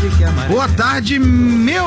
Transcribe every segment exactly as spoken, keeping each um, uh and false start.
Boa tarde, meus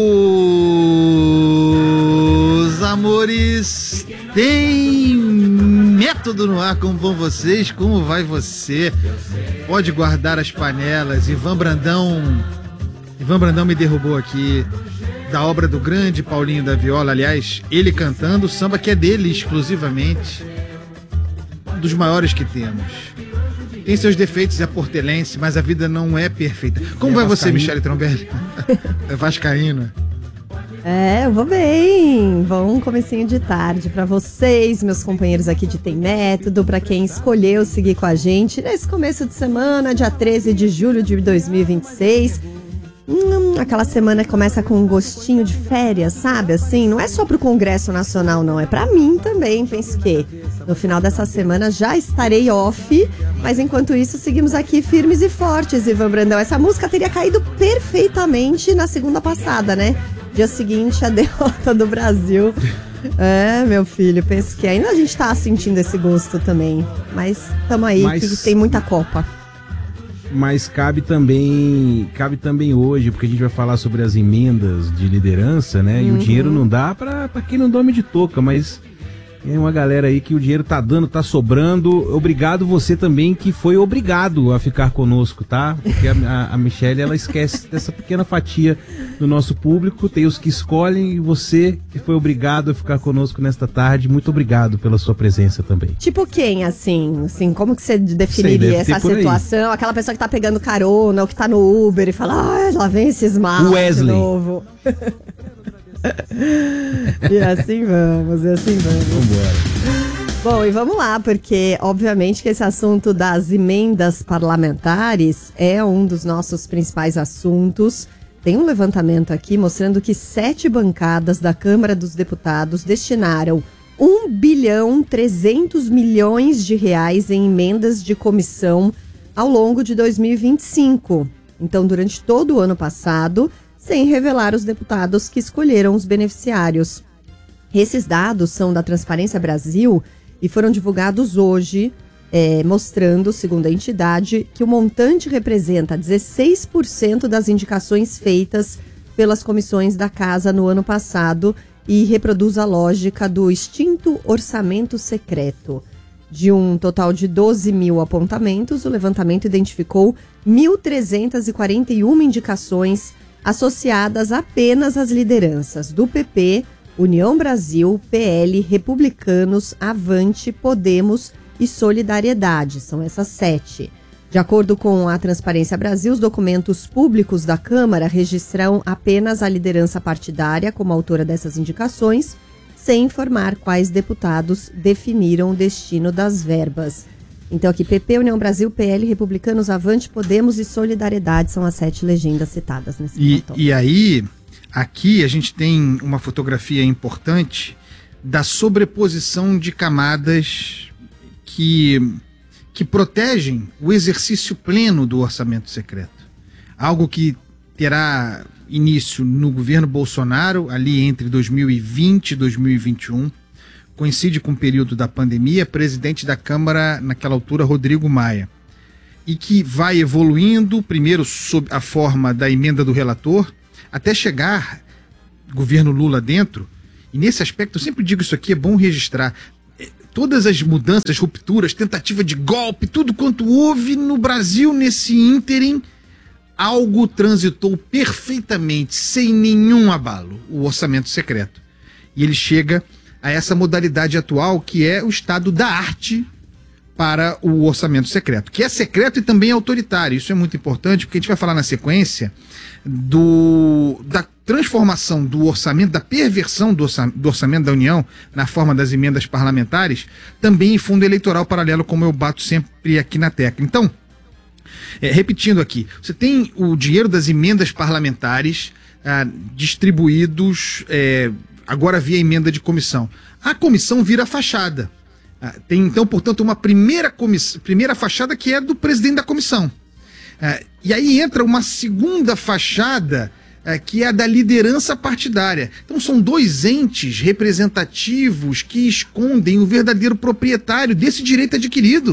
amores. Tem método no ar, como vão vocês? Como vai você? Pode guardar as panelas. Ivan Brandão Ivan Brandão me derrubou aqui da obra do grande Paulinho da Viola. Aliás, ele cantando o samba que é dele exclusivamente, um dos maiores que temos. Tem seus defeitos, é portelense, mas a vida não é perfeita. Como é vai você, Michele Trombelli? É vascaína. É, eu vou bem. Bom comecinho de tarde pra vocês, meus companheiros aqui de Tem Método, pra quem escolheu seguir com a gente nesse começo de semana, dia treze de julho de dois mil e vinte e seis. Hum, aquela semana que começa com um gostinho de férias, sabe? Assim, não é só pro Congresso Nacional, não. É pra mim também. Penso que no final dessa semana já estarei off. Mas enquanto isso, seguimos aqui firmes e fortes, Ivan Brandão. Essa música teria caído perfeitamente na segunda passada, né? Dia seguinte, a derrota do Brasil. É, meu filho, penso que ainda a gente tá sentindo esse gosto também. Mas tamo aí, mas... que tem muita Copa. Mas cabe também, cabe também hoje, porque a gente vai falar sobre as emendas de liderança, né? Uhum. E o dinheiro não dá pra, pra quem não dorme de touca, mas tem uma galera aí que o dinheiro tá dando, tá sobrando. Obrigado você também que foi obrigado a ficar conosco, tá? Porque a, a Michele, ela esquece dessa pequena fatia do nosso público. Tem os que escolhem e você que foi obrigado a ficar conosco nesta tarde. Muito obrigado pela sua presença também. Tipo quem, assim? assim como que você definiria Sei, essa situação? Aí. Aquela pessoa que tá pegando carona ou que tá no Uber e fala, ah, lá vem esses malas de novo. E assim vamos, e assim vamos. Vambora. Bom, e vamos lá, porque obviamente que esse assunto das emendas parlamentares é um dos nossos principais assuntos. Tem um levantamento aqui mostrando que sete bancadas da Câmara dos Deputados destinaram um bilhão trezentos milhões de reais em emendas de comissão ao longo de dois mil e vinte e cinco. Então, durante todo o ano passado, sem revelar os deputados que escolheram os beneficiários. Esses dados são da Transparência Brasil e foram divulgados hoje, é, mostrando, segundo a entidade, que o montante representa dezesseis por cento das indicações feitas pelas comissões da Casa no ano passado e reproduz a lógica do extinto orçamento secreto. De um total de doze mil apontamentos, o levantamento identificou mil trezentas e quarenta e uma indicações associadas apenas às lideranças do P P, União Brasil, P L, Republicanos, Avante, Podemos e Solidariedade. São essas sete. De acordo com a Transparência Brasil, os documentos públicos da Câmara registram apenas a liderança partidária como autora dessas indicações, sem informar quais deputados definiram o destino das verbas. Então aqui, P P, União Brasil, P L, Republicanos, Avante, Podemos e Solidariedade são as sete legendas citadas nesse e, e aí, aqui a gente tem uma fotografia importante da sobreposição de camadas que, que protegem o exercício pleno do orçamento secreto. Algo que terá início no governo Bolsonaro, ali entre dois mil e vinte e dois mil e vinte e um, coincide com o período da pandemia, presidente da Câmara, naquela altura, Rodrigo Maia, e que vai evoluindo, primeiro sob a forma da emenda do relator, até chegar governo Lula dentro, e nesse aspecto, eu sempre digo isso aqui, é bom registrar, todas as mudanças, rupturas, tentativa de golpe, tudo quanto houve no Brasil nesse ínterim, algo transitou perfeitamente, sem nenhum abalo, o orçamento secreto. E ele chega a essa modalidade atual, que é o estado da arte para o orçamento secreto, que é secreto e também autoritário. Isso é muito importante, porque a gente vai falar na sequência do, da transformação do orçamento, da perversão do orçamento, do orçamento da União, na forma das emendas parlamentares, também em fundo eleitoral paralelo, como eu bato sempre aqui na tecla. Então, é, repetindo aqui, você tem o dinheiro das emendas parlamentares ah, distribuídos... É, agora via emenda de comissão. A comissão vira fachada. Ah, tem, então, portanto, uma primeira, comiss... primeira fachada que é do presidente da comissão. Ah, e aí entra uma segunda fachada ah, que é a da liderança partidária. Então, são dois entes representativos que escondem o verdadeiro proprietário desse direito adquirido,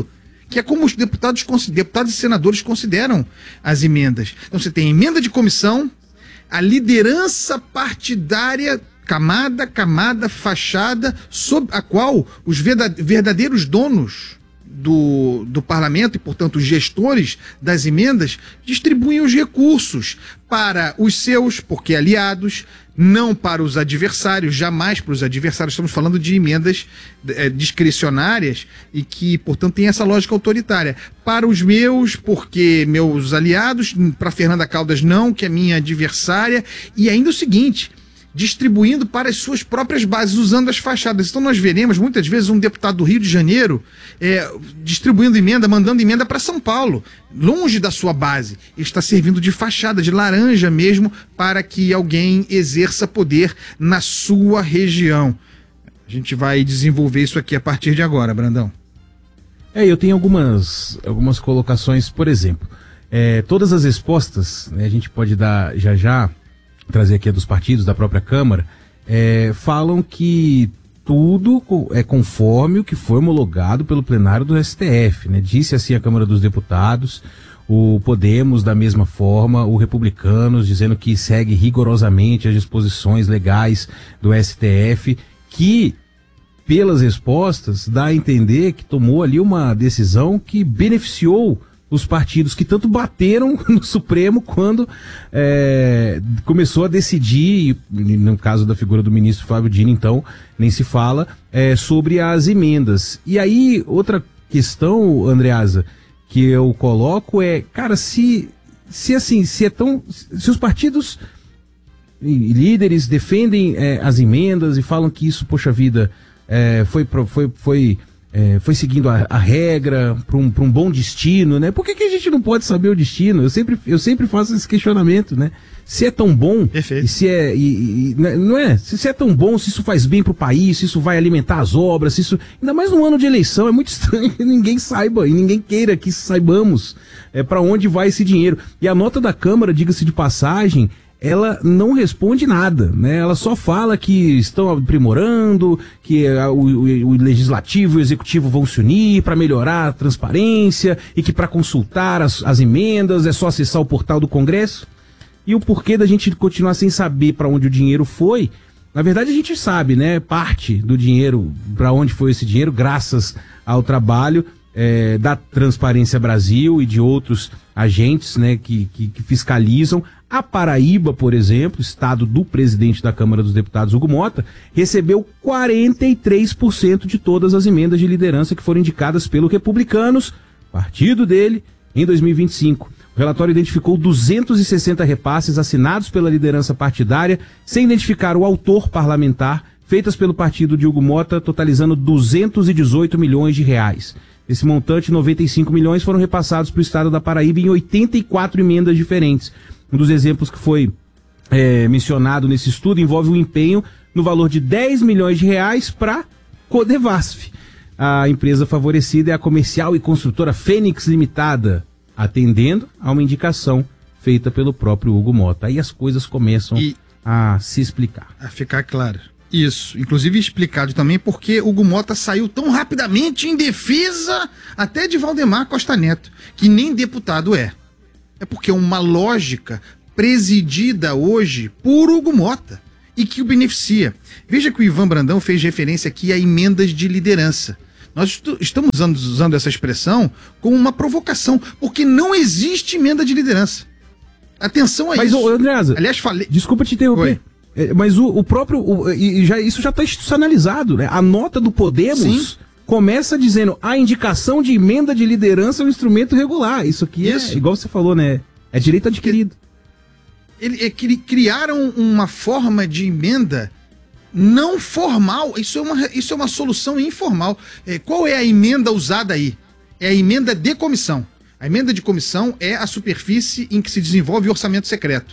que é como os deputados, deputados e senadores consideram as emendas. Então você tem emenda de comissão, a liderança partidária, camada, camada, fachada, sob a qual os verdadeiros donos do, do parlamento e, portanto, os gestores das emendas distribuem os recursos para os seus, porque aliados, não para os adversários, jamais para os adversários. Estamos falando de emendas é, discricionárias e que, portanto, tem essa lógica autoritária. Para os meus, porque meus aliados, para Fernanda Caldas não, que é minha adversária, e ainda o seguinte, distribuindo para as suas próprias bases, usando as fachadas. Então nós veremos muitas vezes um deputado do Rio de Janeiro é, distribuindo emenda, mandando emenda para São Paulo, longe da sua base. Ele está servindo de fachada, de laranja mesmo, para que alguém exerça poder na sua região. A gente vai desenvolver isso aqui a partir de agora, Brandão. É, eu tenho algumas, algumas colocações, por exemplo, é, todas as respostas, né, a gente pode dar já já, trazer aqui a dos partidos, da própria Câmara, é, falam que tudo é conforme o que foi homologado pelo plenário do S T F, né? Disse assim a Câmara dos Deputados, o Podemos da mesma forma, o Republicanos dizendo que segue rigorosamente as disposições legais do S T F, que pelas respostas dá a entender que tomou ali uma decisão que beneficiou os partidos que tanto bateram no Supremo quando é, começou a decidir, no caso da figura do ministro Flávio Dino, então, nem se fala, é, sobre as emendas. E aí, outra questão, Andreasa, que eu coloco é, cara, se, se assim, se é tão, se os partidos e líderes defendem é, as emendas e falam que isso, poxa vida, é, foi, foi, foi É, foi seguindo a, a regra para um, para um bom destino, né? Por que, que a gente não pode saber o destino? Eu sempre, eu sempre faço esse questionamento, né? Se é tão bom, Perfeito. e se é, e, e, não é? Se, se é tão bom, se isso faz bem para o país, se isso vai alimentar as obras, se isso, ainda mais no ano de eleição, é muito estranho que ninguém saiba e ninguém queira que saibamos é, para onde vai esse dinheiro. E a nota da Câmara, diga-se de passagem, ela não responde nada, né? Ela só fala que estão aprimorando, que o, o, o legislativo e o executivo vão se unir para melhorar a transparência e que para consultar as, as emendas é só acessar o portal do Congresso. E o porquê da gente continuar sem saber para onde o dinheiro foi, na verdade a gente sabe, né? Parte do dinheiro, para onde foi esse dinheiro, graças ao trabalho é, da Transparência Brasil e de outros agentes, né, que, que, que fiscalizam. A Paraíba, por exemplo, estado do presidente da Câmara dos Deputados, Hugo Mota, recebeu quarenta e três por cento de todas as emendas de liderança que foram indicadas pelo Republicanos, partido dele, em dois mil e vinte e cinco. O relatório identificou duzentos e sessenta repasses assinados pela liderança partidária, sem identificar o autor parlamentar, feitas pelo partido de Hugo Mota, totalizando duzentos e dezoito milhões de reais. Esse montante, noventa e cinco milhões, foram repassados para o estado da Paraíba em oitenta e quatro emendas diferentes. Um dos exemplos que foi é, mencionado nesse estudo envolve o empenho no valor de dez milhões de reais para Codevasf. A empresa favorecida é a comercial e construtora Fênix Limitada, atendendo a uma indicação feita pelo próprio Hugo Mota. Aí as coisas começam e a se explicar. A ficar claro. Isso, inclusive explicado também porque Hugo Mota saiu tão rapidamente em defesa até de Valdemar Costa Neto, que nem deputado é. É porque é uma lógica presidida hoje por Hugo Mota e que o beneficia. Veja que o Ivan Brandão fez referência aqui a emendas de liderança. Nós estamos usando, usando essa expressão como uma provocação, porque não existe emenda de liderança. Atenção a Mas, isso. Mas, Andreasa, aliás, falei... desculpa te interromper. É, mas o, o próprio... O, e já, isso já está institucionalizado, né? A nota do Podemos... Sim. Começa dizendo, a indicação de emenda de liderança é um instrumento regular. Isso aqui Isso. é, igual você falou, né? É direito adquirido. Ele, ele, ele criaram uma forma de emenda não formal. Isso é uma, isso é uma solução informal. É, qual é a emenda usada aí? É a emenda de comissão. A emenda de comissão é a superfície em que se desenvolve o orçamento secreto.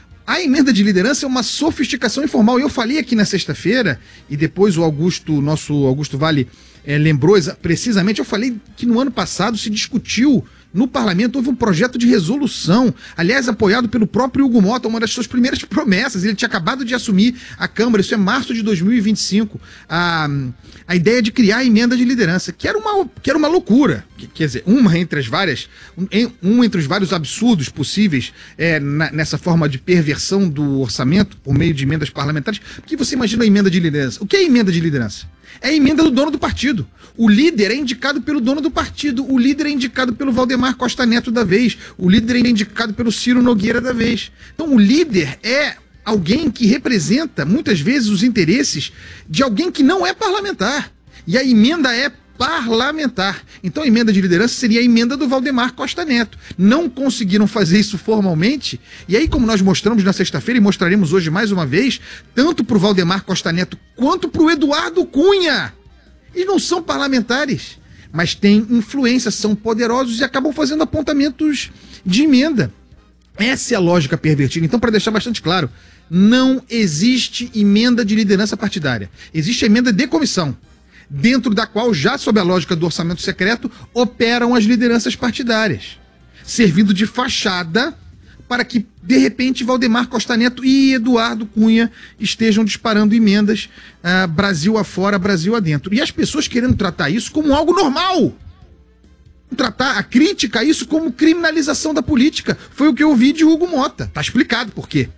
A emenda de liderança é uma sofisticação informal. Eu falei aqui na sexta-feira, e depois o Augusto, nosso Augusto Vale, é, lembrou precisamente, eu falei que no ano passado se discutiu no parlamento houve um projeto de resolução, aliás, apoiado pelo próprio Hugo Mota, uma das suas primeiras promessas. Ele tinha acabado de assumir a Câmara, isso é março de dois mil e vinte e cinco, a, a ideia de criar a emenda de liderança, que era uma, que era uma loucura. Quer dizer, uma entre as várias, um, um entre os vários absurdos possíveis é, na, nessa forma de perversão do orçamento por meio de emendas parlamentares. Porque você imagina a emenda de liderança. O que é emenda de liderança? É a emenda do dono do partido. O líder é indicado pelo dono do partido. O líder é indicado pelo Valdemar Costa Neto da vez. O líder é indicado pelo Ciro Nogueira da vez. Então o líder é alguém que representa, muitas vezes, os interesses de alguém que não é parlamentar. E a emenda é parlamentar. Então a emenda de liderança seria a emenda do Valdemar Costa Neto. Não conseguiram fazer isso formalmente, e aí, como nós mostramos na sexta-feira e mostraremos hoje mais uma vez, tanto para o Valdemar Costa Neto quanto para o Eduardo Cunha, eles não são parlamentares, mas têm influência, são poderosos e acabam fazendo apontamentos de emenda. Essa é a lógica pervertida. Então, para deixar bastante claro, não existe emenda de liderança partidária. Existe a emenda de comissão, dentro da qual, já sob a lógica do orçamento secreto, operam as lideranças partidárias, servindo de fachada para que, de repente, Valdemar Costa Neto e Eduardo Cunha estejam disparando emendas uh, Brasil afora, Brasil adentro. E as pessoas querendo tratar isso como algo normal. Tratar a crítica a isso como criminalização da política. Foi o que eu ouvi de Hugo Mota. Tá explicado por quê.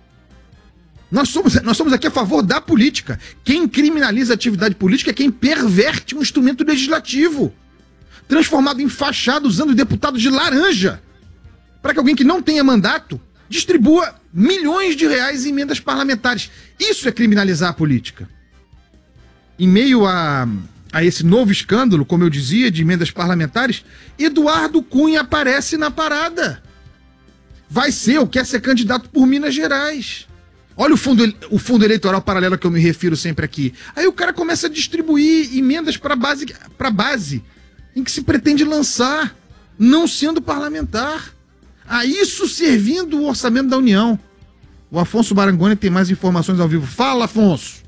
Nós somos, nós somos aqui a favor da política. Quem criminaliza a atividade política é quem perverte um instrumento legislativo, transformado em fachada usando deputados de laranja, para que alguém que não tenha mandato distribua milhões de reais em emendas parlamentares. Isso é criminalizar a política. Em meio a, a esse novo escândalo, como eu dizia, de emendas parlamentares, Eduardo Cunha aparece na parada. Vai ser ou quer ser candidato por Minas Gerais. Olha o fundo, o fundo eleitoral paralelo que eu me refiro sempre aqui. Aí o cara começa a distribuir emendas para base, para base em que se pretende lançar, não sendo parlamentar. A isso servindo o orçamento da União. O Afonso Barangoni tem mais informações ao vivo. Fala, Afonso!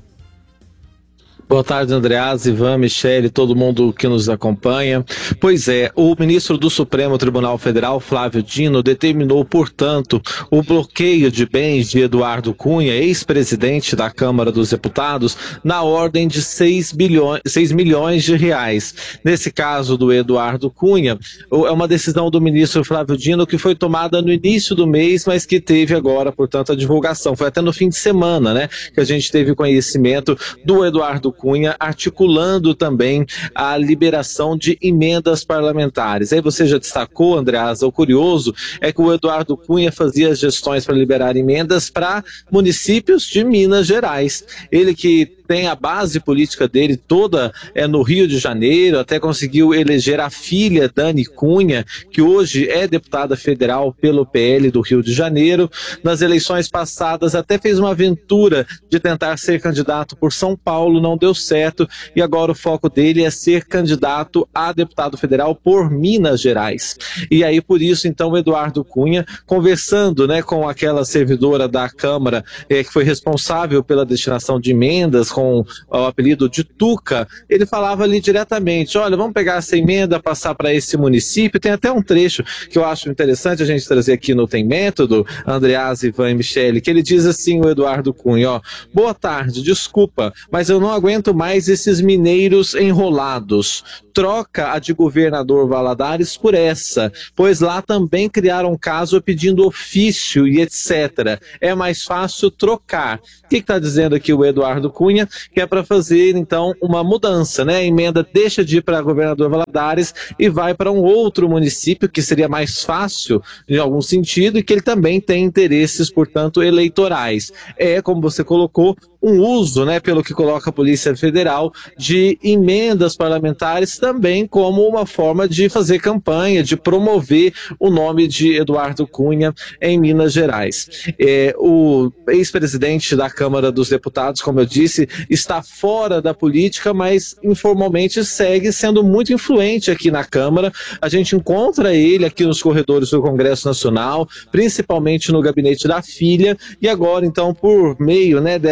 Boa tarde, Andreas, Ivan, Michele, todo mundo que nos acompanha. Pois é, o ministro do Supremo Tribunal Federal, Flávio Dino, determinou, portanto, o bloqueio de bens de Eduardo Cunha, ex-presidente da Câmara dos Deputados, na ordem de seis bilhões, seis milhões de reais. Nesse caso do Eduardo Cunha, é uma decisão do ministro Flávio Dino que foi tomada no início do mês, mas que teve agora, portanto, a divulgação. Foi até no fim de semana, né, que a gente teve conhecimento do Eduardo Cunha articulando também a liberação de emendas parlamentares. Aí você já destacou, Andreasa, o curioso é que o Eduardo Cunha fazia gestões para liberar emendas para municípios de Minas Gerais. Ele que tem a base política dele toda é, no Rio de Janeiro, até conseguiu eleger a filha Dani Cunha, que hoje é deputada federal pelo P L do Rio de Janeiro. Nas eleições passadas até fez uma aventura de tentar ser candidato por São Paulo, não deu certo, e agora o foco dele é ser candidato a deputado federal por Minas Gerais. E aí, por isso, então, o Eduardo Cunha, conversando, né, com aquela servidora da Câmara é, que foi responsável pela destinação de emendas, com o apelido de Tuca, ele falava ali diretamente, olha, vamos pegar essa emenda, passar para esse município. Tem até um trecho que eu acho interessante a gente trazer aqui no Tem Método, Andreas, Ivan e Michele, que ele diz assim, o Eduardo Cunha, ó, boa tarde, desculpa, mas eu não aguento mais esses mineiros enrolados. Troca a de governador Valadares por essa, pois lá também criaram um caso pedindo ofício e etcétera. É mais fácil trocar. O que está dizendo aqui o Eduardo Cunha? Que é para fazer, então, uma mudança, né? A emenda deixa de ir para governador Valadares e vai para um outro município, que seria mais fácil, em algum sentido, e que ele também tem interesses, portanto, eleitorais. É, como você colocou, um uso, né, pelo que coloca a Polícia Federal, de emendas parlamentares também como uma forma de fazer campanha, de promover o nome de Eduardo Cunha em Minas Gerais. É, o ex-presidente da Câmara dos Deputados, como eu disse, está fora da política, mas informalmente segue sendo muito influente aqui na Câmara. A gente encontra ele aqui nos corredores do Congresso Nacional, principalmente no gabinete da filha, e agora, então, por meio, né, desta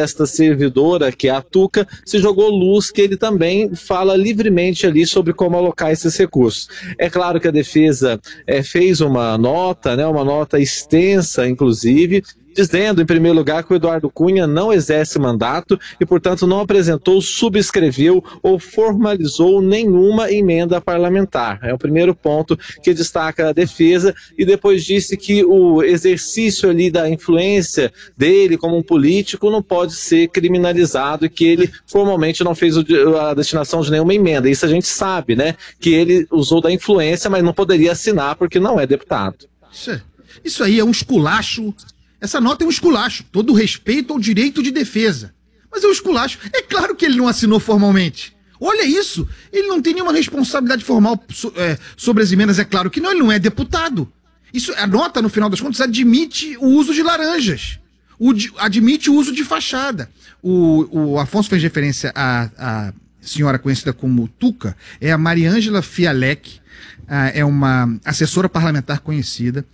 servidora, que é a Tuca, se jogou luz que ele também fala livremente ali sobre como alocar esses recursos. É claro que a defesa é, fez uma nota, né, uma nota extensa, inclusive, dizendo, em primeiro lugar, que o Eduardo Cunha não exerce mandato e, portanto, não apresentou, subscreveu ou formalizou nenhuma emenda parlamentar. É o primeiro ponto que destaca a defesa, e depois disse que o exercício ali da influência dele como um político não pode ser criminalizado e que ele formalmente não fez a destinação de nenhuma emenda. Isso a gente sabe, né? Que ele usou da influência, mas não poderia assinar porque não é deputado. Isso, é, isso aí é um esculacho. Essa nota é um esculacho, todo respeito ao direito de defesa. Mas é um esculacho. É claro que ele não assinou formalmente. Olha isso, ele não tem nenhuma responsabilidade formal so, é, sobre as emendas, é claro que não, ele não é deputado. Isso, a nota, no final das contas, admite o uso de laranjas, o, admite o uso de fachada. O, o Afonso fez referência à, à senhora conhecida como Tuca, é a Mariângela Fialec, é uma assessora parlamentar conhecida,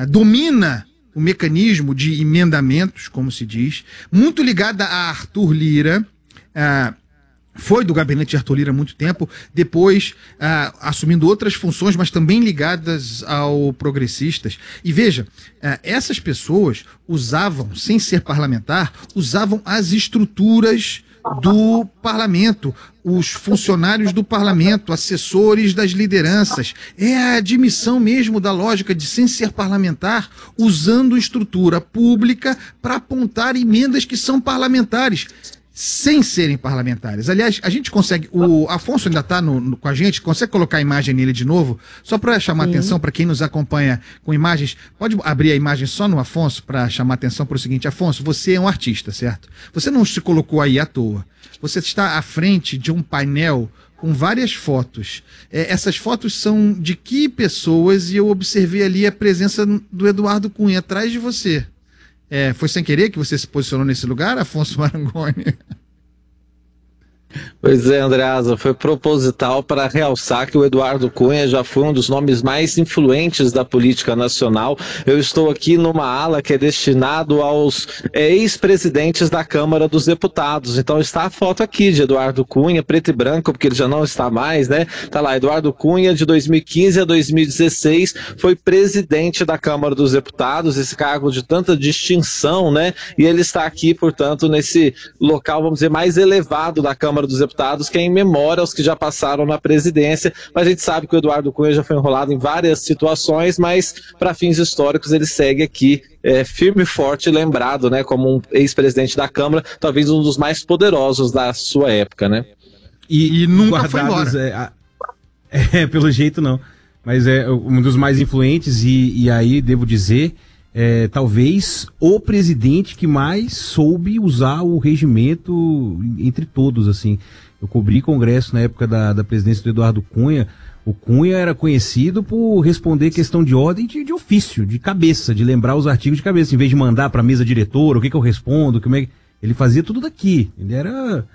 domina o mecanismo de emendamentos, como se diz, muito ligada a Arthur Lira, ah, foi do gabinete de Arthur Lira há muito tempo, depois ah, assumindo outras funções, mas também ligadas ao Progressistas. E veja, ah, essas pessoas usavam, sem ser parlamentar, usavam as estruturas do parlamento, os funcionários do parlamento, assessores das lideranças. É a admissão mesmo da lógica de, sem ser parlamentar, usando estrutura pública para apontar emendas que são parlamentares, sem serem parlamentares. Aliás, a gente consegue, o Afonso ainda está com a gente, consegue colocar a imagem nele de novo, só para chamar Sim. atenção para quem nos acompanha com imagens. Pode abrir a imagem só no Afonso para chamar atenção para o seguinte: Afonso, você é um artista, certo? Você não se colocou aí à toa. Você está à frente de um painel com várias fotos. É, essas fotos são de que pessoas? E eu observei ali a presença do Eduardo Cunha atrás de você. É, foi sem querer que você se posicionou nesse lugar, Afonso Marangoni? Pois é, Andreasa, foi proposital para realçar que o Eduardo Cunha já foi um dos nomes mais influentes da política nacional. Eu estou aqui numa ala que é destinado aos é, ex-presidentes da Câmara dos Deputados. Então está a foto aqui de Eduardo Cunha, preto e branco, porque ele já não está mais, né? Tá lá, Eduardo Cunha, de dois mil e quinze a dois mil e dezesseis, foi presidente da Câmara dos Deputados, esse cargo de tanta distinção, né? E ele está aqui, portanto, nesse local, vamos dizer, mais elevado da Câmara dos Deputados, que é em memória aos que já passaram na presidência. Mas a gente sabe que o Eduardo Cunha já foi enrolado em várias situações, mas para fins históricos ele segue aqui é, firme e forte, lembrado, né, como um ex-presidente da Câmara, talvez um dos mais poderosos da sua época, né? E, e nunca foi embora. É, a, é, pelo jeito não. Mas é um dos mais influentes e, e aí devo dizer, é, talvez o presidente que mais soube usar o regimento entre todos, assim. Eu cobri congresso na época da, da presidência do Eduardo Cunha. O Cunha era conhecido por responder questão de ordem de, de ofício, de cabeça, de lembrar os artigos de cabeça, em vez de mandar para a mesa diretora, o que que eu respondo, como é que... Ele fazia tudo daqui. Ele era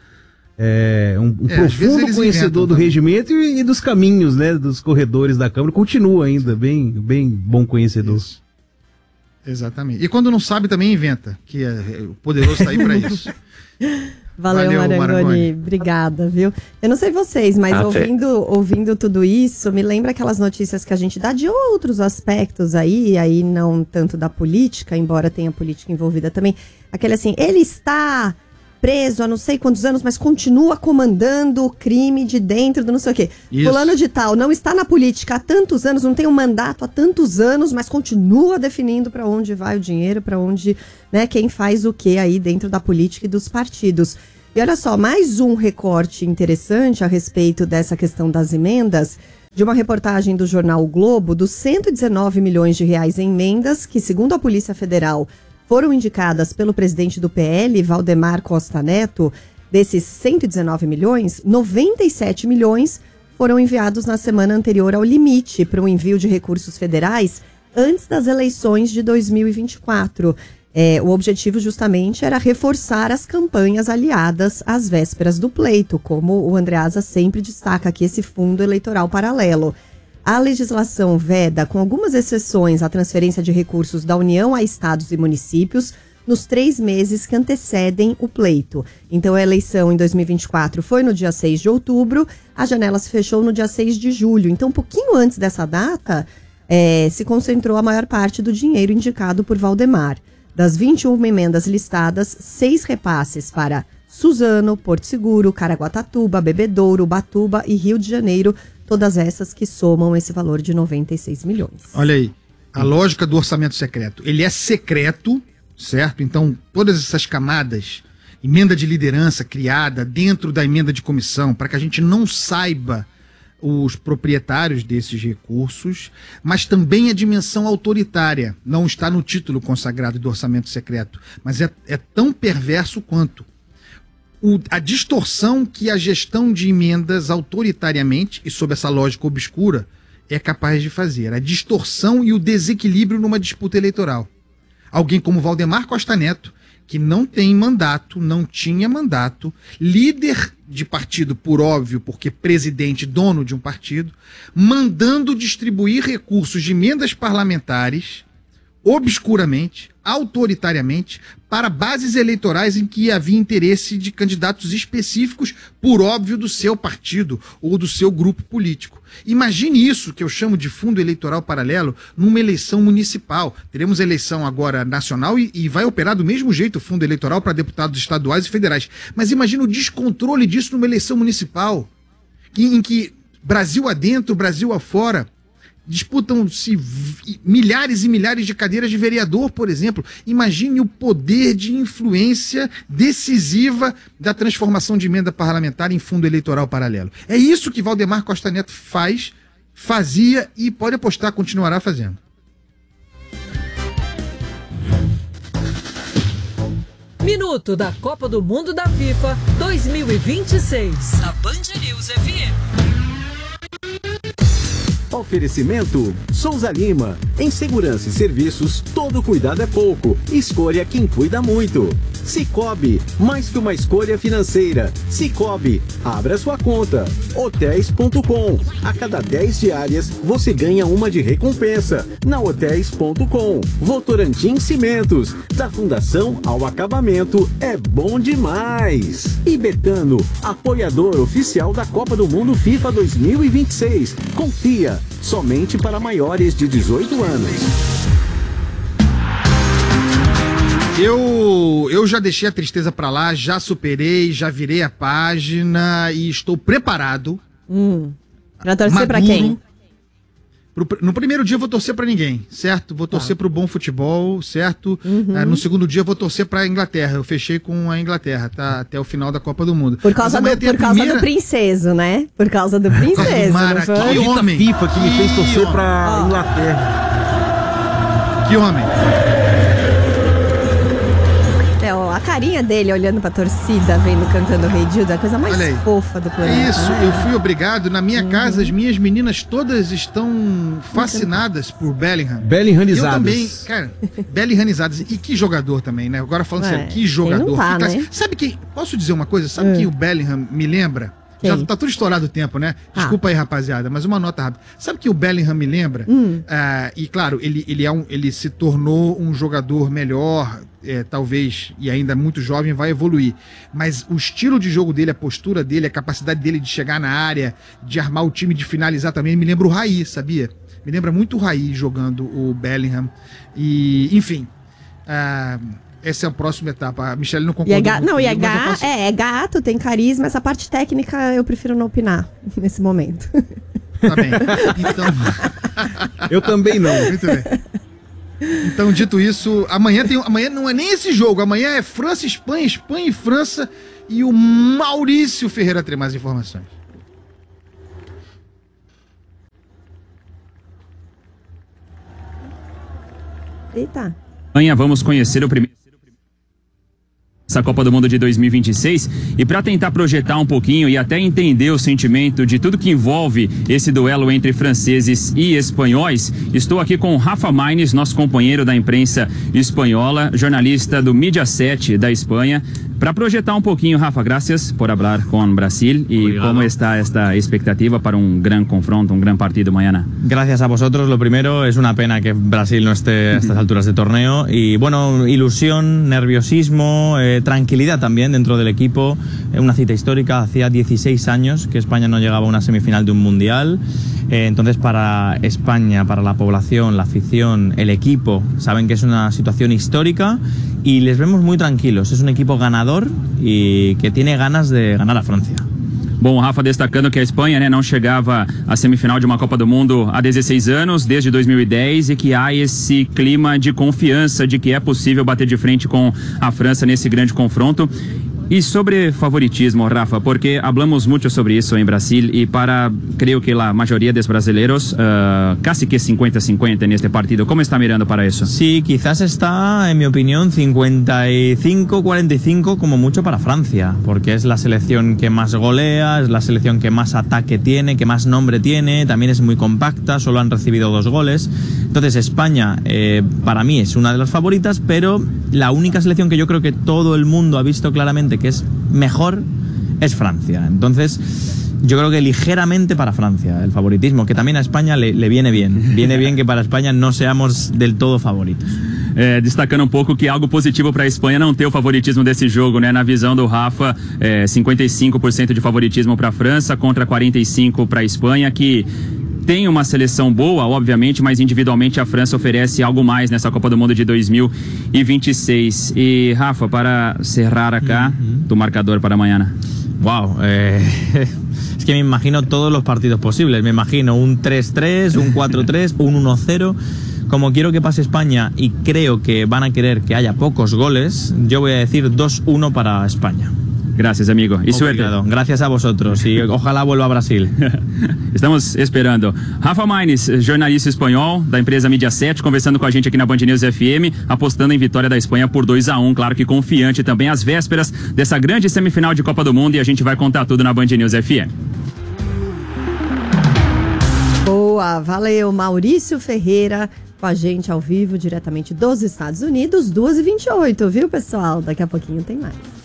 é, um, um é, profundo conhecedor do também. regimento e, e dos caminhos, né, dos corredores da Câmara. Continua ainda bem, bem bom conhecedor. Isso. Exatamente. E quando não sabe, também inventa, que é, o poderoso está aí para isso. Valeu, Valeu Marangoni. Marangoni. Obrigada, viu? Eu não sei vocês, mas ah, ouvindo, ouvindo tudo isso, me lembra aquelas notícias que a gente dá de outros aspectos aí, aí não tanto da política, embora tenha política envolvida também. Aquele assim, ele está preso há não sei quantos anos, mas continua comandando o crime de dentro do não sei o quê. Isso. Fulano de tal não está na política há tantos anos, não tem um mandato há tantos anos, mas continua definindo para onde vai o dinheiro, para onde, né, quem faz o que aí dentro da política e dos partidos. E olha só, mais um recorte interessante a respeito dessa questão das emendas, de uma reportagem do jornal o Globo, dos cento e dezenove milhões de reais em emendas que, segundo a Polícia Federal, foram indicadas pelo presidente do P L, Valdemar Costa Neto. Desses cento e dezenove milhões, noventa e sete milhões foram enviados na semana anterior ao limite para o envio de recursos federais antes das eleições de dois mil e vinte e quatro. É, o objetivo justamente era reforçar as campanhas aliadas às vésperas do pleito, como o Andreasa sempre destaca aqui, esse fundo eleitoral paralelo. A legislação veda, com algumas exceções, a transferência de recursos da União a estados e municípios, nos três meses que antecedem o pleito. Então, a eleição em dois mil e vinte e quatro foi no dia seis de outubro, a janela se fechou no dia seis de julho. Então, um pouquinho antes dessa data, é, se concentrou a maior parte do dinheiro indicado por Valdemar. Das vinte e uma emendas listadas, seis repasses para Suzano, Porto Seguro, Caraguatatuba, Bebedouro, Ubatuba e Rio de Janeiro, todas essas que somam esse valor de noventa e seis milhões. Olha aí, a lógica do orçamento secreto. Ele é secreto, certo? Então, todas essas camadas, emenda de liderança criada dentro da emenda de comissão, para que a gente não saiba os proprietários desses recursos, mas também a dimensão autoritária. Não está no título consagrado do orçamento secreto, mas é, é tão perverso quanto o, a distorção que a gestão de emendas autoritariamente, e sob essa lógica obscura, é capaz de fazer. A distorção e o desequilíbrio numa disputa eleitoral. Alguém como Valdemar Costa Neto, que não tem mandato, não tinha mandato, líder de partido, por óbvio, porque presidente, dono de um partido, mandando distribuir recursos de emendas parlamentares, obscuramente, autoritariamente, para bases eleitorais em que havia interesse de candidatos específicos, por óbvio, do seu partido ou do seu grupo político. Imagine isso, que eu chamo de fundo eleitoral paralelo, numa eleição municipal. Teremos eleição agora nacional e, e vai operar do mesmo jeito o fundo eleitoral para deputados estaduais e federais. Mas imagine o descontrole disso numa eleição municipal, em, em que Brasil adentro, Brasil afora, disputam-se milhares e milhares de cadeiras de vereador, por exemplo. Imagine o poder de influência decisiva da transformação de emenda parlamentar em fundo eleitoral paralelo. É isso que Valdemar Costa Neto faz, fazia e pode apostar, continuará fazendo. Minuto da Copa do Mundo da FIFA dois mil e vinte e seis. Na Band News F M. Oferecimento Souza Lima. Em segurança e serviços, todo cuidado é pouco. Escolha quem cuida muito. Cicobi, mais que uma escolha financeira. Cicobi, abra sua conta. Hotéis ponto com. A cada dez diárias, você ganha uma de recompensa. Na Hotéis ponto com. Votorantim Cimentos. Da fundação ao acabamento, é bom demais. E Betano, apoiador oficial da Copa do Mundo FIFA dois mil e vinte e seis. Confia, somente para maiores de dezoito anos. Eu, eu já deixei a tristeza pra lá, já superei, já virei a página e estou preparado. Hum. Pra torcer maduro, pra quem? Pro, no primeiro dia eu vou torcer pra ninguém, certo? Vou torcer tá. pro bom futebol, certo? Uhum. Ah, no segundo dia eu vou torcer pra Inglaterra. Eu fechei com a Inglaterra, tá? Até o final da Copa do Mundo. Por causa, do, por causa primeira... do princeso, né? Por causa do princeso. Mara, não foi? que homem! FIFA que me fez torcer homem. pra oh. Inglaterra. Que homem! É, ó, a carinha dele olhando pra torcida, vendo cantando o Rei Dildo, é a coisa mais fofa do planeta. É isso, né? eu fui obrigado. Na minha uhum. casa, as minhas meninas todas estão fascinadas por Bellingham. Bellinghamizadas. Eu também, cara, Bellinghamizadas. E que jogador também, né? Agora falando é, sério, que jogador. tá, que classe... né? Sabe quem, posso dizer uma coisa? Sabe é. quem o Bellingham me lembra? Quem? Já tá tudo estourado o tempo, né? Desculpa ah. aí, rapaziada, mas uma nota rápida. Sabe que o Bellingham me lembra? Hum. Ah, e claro, ele, ele, é um, ele se tornou um jogador melhor, é, talvez, e ainda muito jovem, vai evoluir. Mas o estilo de jogo dele, a postura dele, a capacidade dele de chegar na área, de armar o time, de finalizar também, me lembra o Raí, sabia? Me lembra muito o Raí jogando o Bellingham. E, enfim... Ah, essa é a próxima etapa. A Michelle não concorda. E é ga... Não, e é, comigo, ga... posso... é, é gato, tem carisma. Essa parte técnica eu prefiro não opinar nesse momento. Tá bem. Então... Eu também não. Muito bem. Então, dito isso, amanhã tem. Amanhã não é nem esse jogo. Amanhã é França, Espanha, Espanha e França. E o Maurício Ferreira tem mais informações. Eita. Amanhã vamos conhecer o primeiro essa Copa do Mundo de dois mil e vinte e seis e para tentar projetar um pouquinho e até entender o sentimento de tudo que envolve esse duelo entre franceses e espanhóis, estou aqui com o Rafa Maines, nosso companheiro da imprensa espanhola, jornalista do Mediaset da Espanha. Para projetar um pouquinho, Rafa, gracias por hablar con Brasil y Obrigado. cómo está esta expectativa para un gran confronto, un gran partido mañana. Gracias a vosotros. Lo primero, es una pena que Brasil no esté a estas alturas de torneo. Y bueno, ilusión, nerviosismo, eh, tranquilidad también dentro del equipo. Eh, una cita histórica, hacía dieciséis años que España no llegaba a una semifinal de un mundial. Eh, entonces, para España, para la población, la afición, el equipo, saben que es una situación histórica y les vemos muy tranquilos. Es un equipo ganador y que tiene ganas de ganar a Francia. Bom, Rafa destacando que a Espanha, né, não chegava à semifinal de uma Copa do Mundo há dezesseis anos, desde dois mil e dez, e que há esse clima de confiança de que é possível bater de frente com a França nesse grande confronto. Y sobre favoritismo, Rafa, porque hablamos mucho sobre eso en Brasil y para, creo que la mayoría de los brasileños, uh, casi que cincuenta cincuenta en este partido. ¿Cómo está mirando para eso? Sí, quizás está, en mi opinión, cincuenta y cinco cuarenta y cinco como mucho para Francia, porque es la selección que más golea, es la selección que más ataque tiene, que más nombre tiene, también es muy compacta, solo han recibido dos goles. Entonces España, eh, para mí, es una de las favoritas, pero la única selección que yo creo que todo el mundo ha visto claramente que es mejor es Francia. Entonces yo creo que ligeramente para Francia el favoritismo, que también a España le, le viene bien. Viene bien que para España no seamos del todo favoritos. É, destacando um pouco que é algo positivo para a Espanha não ter o favoritismo desse jogo, né? Na visão do Rafa, é, cinquenta e cinco por cento de favoritismo para a França contra quarenta e cinco por cento para a Espanha, que tem uma seleção boa, obviamente, mas individualmente a França oferece algo mais nessa Copa do Mundo de dois mil e vinte e seis. E Rafa, para cerrar acá, uh-huh. tu marcador para mañana. Wow, eh, es que me imagino todos los partidos posibles. Me imagino un tres tres, un cuatro tres, un uno cero. Como quiero que pase España y creo que van a querer que haya pocos goles, yo voy a decir dos uno para España. Gracias, amigo. Y suerte. Gracias a vosotros y ojalá vuelva a Brasil. Estamos esperando. Rafa Maines, jornalista espanhol da empresa Mediaset, conversando com a gente aqui na Band News F M, apostando em vitória da Espanha por dois a um, claro que confiante também às vésperas dessa grande semifinal de Copa do Mundo, e a gente vai contar tudo na Band News F M. Boa, valeu. Maurício Ferreira com a gente ao vivo, diretamente dos Estados Unidos, duas e vinte e oito, viu, pessoal? Daqui a pouquinho tem mais.